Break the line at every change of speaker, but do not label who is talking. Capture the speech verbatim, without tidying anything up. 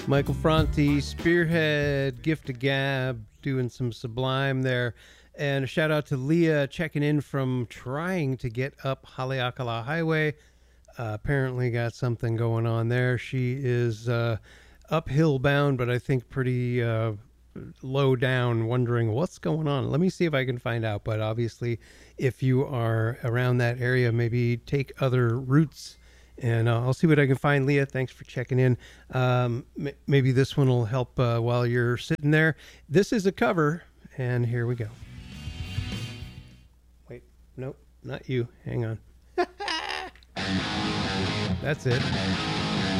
Michael Franti, Spearhead, Gift of Gab, doing some Sublime there. And a shout out to Leah checking in from trying to get up Haleakala Highway. Uh, apparently got something going on there. She is uh, uphill bound, but I think pretty uh, low down, wondering what's going on. Let me see if I can find out. But obviously, if you are around that area, maybe take other routes. And uh, I'll see what I can find. Leah, thanks for checking in. Um, m- maybe this one will help uh, while you're sitting there. This is a cover, and here we go. Wait, nope, not you. Hang on. That's it.